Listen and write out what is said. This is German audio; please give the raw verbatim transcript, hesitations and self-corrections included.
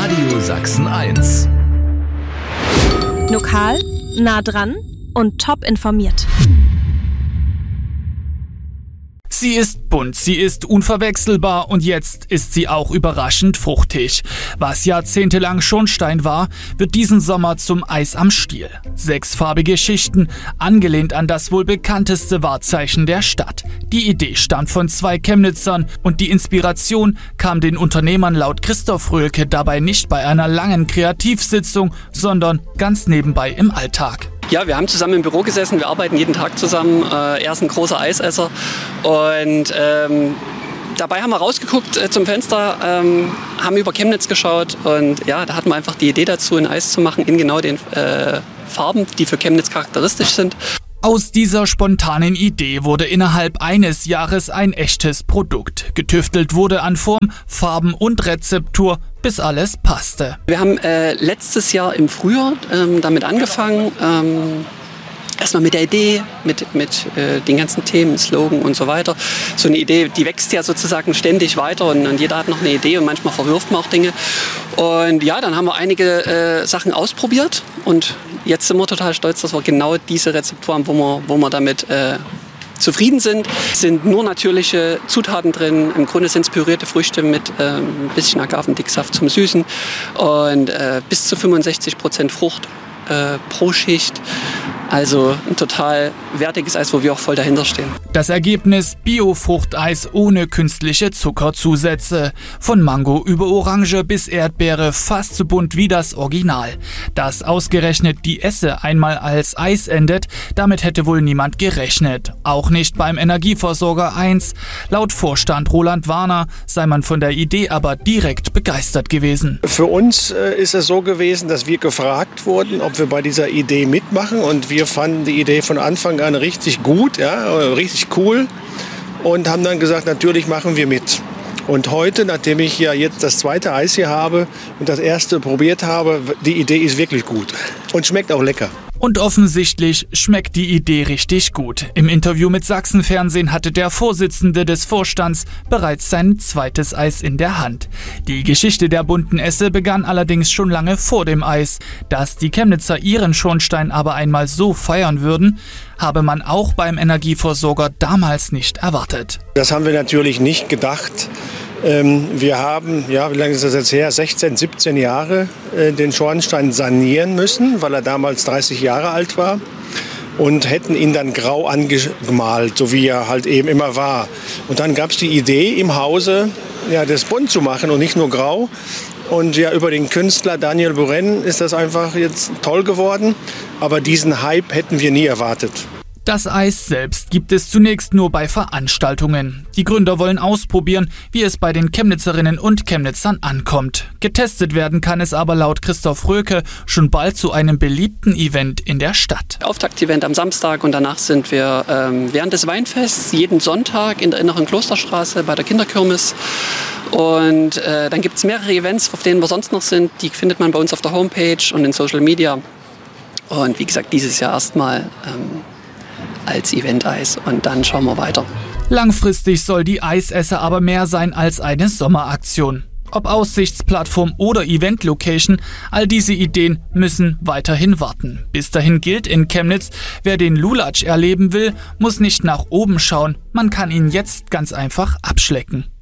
Radio Sachsen eins. Lokal, nah dran und top informiert. Sie ist bunt, sie ist unverwechselbar und jetzt ist sie auch überraschend fruchtig. Was jahrzehntelang Schornstein war, wird diesen Sommer zum Eis am Stiel. Sechsfarbige Schichten, angelehnt an das wohl bekannteste Wahrzeichen der Stadt. Die Idee stammt von zwei Chemnitzern und die Inspiration kam den Unternehmern laut Christoph Röhlke dabei nicht bei einer langen Kreativsitzung, sondern ganz nebenbei im Alltag. Ja, wir haben zusammen im Büro gesessen, wir arbeiten jeden Tag zusammen. Äh, er ist ein großer Eisesser und ähm, dabei haben wir rausgeguckt äh, zum Fenster, ähm, haben über Chemnitz geschaut und ja, da hatten wir einfach die Idee dazu, ein Eis zu machen in genau den äh, Farben, die für Chemnitz charakteristisch sind. Aus dieser spontanen Idee wurde innerhalb eines Jahres ein echtes Produkt. Getüftelt wurde an Form, Farben und Rezeptur, bis alles passte. Wir haben äh, letztes Jahr im Frühjahr ähm, damit angefangen. Ähm, Erstmal mit der Idee, mit, mit äh, den ganzen Themen, Slogan und so weiter. So eine Idee, die wächst ja sozusagen ständig weiter und, und jeder hat noch eine Idee und manchmal verwirft man auch Dinge. Und ja, dann haben wir einige äh, Sachen ausprobiert und jetzt sind wir total stolz, dass wir genau diese Rezeptur haben, wo wir, wo wir damit äh, zufrieden sind. Es sind nur natürliche Zutaten drin. Im Grunde sind es pürierte Früchte mit äh, ein bisschen Agavendicksaft zum Süßen und äh, bis zu fünfundsechzig Prozent Frucht äh, pro Schicht. Also ein total wertiges Eis, wo wir auch voll dahinter stehen. Das Ergebnis: Bio-Fruchteis ohne künstliche Zuckerzusätze. Von Mango über Orange bis Erdbeere, fast so bunt wie das Original. Dass ausgerechnet die Esse einmal als Eis endet, damit hätte wohl niemand gerechnet. Auch nicht beim Energieversorger eins. Laut Vorstand Roland Warner sei man von der Idee aber direkt begeistert gewesen. Für uns äh, ist es so gewesen, dass wir gefragt wurden, ob wir bei dieser Idee mitmachen, und wir Wir fanden die Idee von Anfang an richtig gut, ja, richtig cool, und haben dann gesagt, natürlich machen wir mit. Und heute, nachdem ich ja jetzt das zweite Eis hier habe und das erste probiert habe, die Idee ist wirklich gut und schmeckt auch lecker. Und offensichtlich schmeckt die Idee richtig gut. Im Interview mit Sachsenfernsehen hatte der Vorsitzende des Vorstands bereits sein zweites Eis in der Hand. Die Geschichte der bunten Esse begann allerdings schon lange vor dem Eis. Dass die Chemnitzer ihren Schornstein aber einmal so feiern würden, habe man auch beim Energieversorger damals nicht erwartet. Das haben wir natürlich nicht gedacht. Wir haben, ja, wie lange ist das jetzt her, sechzehn, siebzehn Jahre äh, den Schornstein sanieren müssen, weil er damals dreißig Jahre alt war, und hätten ihn dann grau angemalt, so wie er halt eben immer war. Und dann gab es die Idee im Hause, ja, das bunt zu machen und nicht nur grau. Und ja, über den Künstler Daniel Buren ist das einfach jetzt toll geworden, aber diesen Hype hätten wir nie erwartet. Das Eis selbst gibt es zunächst nur bei Veranstaltungen. Die Gründer wollen ausprobieren, wie es bei den Chemnitzerinnen und Chemnitzern ankommt. Getestet werden kann es aber laut Christoph Röhlke schon bald zu einem beliebten Event in der Stadt. Auftaktevent am Samstag und danach sind wir ähm, während des Weinfests jeden Sonntag in der Inneren Klosterstraße bei der Kinderkirmes. Und äh, dann gibt es mehrere Events, auf denen wir sonst noch sind. Die findet man bei uns auf der Homepage und in Social Media. Und wie gesagt, dieses Jahr erstmal ähm, als Event-Eis, und dann schauen wir weiter. Langfristig soll die Eisesse aber mehr sein als eine Sommeraktion. Ob Aussichtsplattform oder Event-Location, all diese Ideen müssen weiterhin warten. Bis dahin gilt in Chemnitz: Wer den Lulatsch erleben will, muss nicht nach oben schauen, man kann ihn jetzt ganz einfach abschlecken.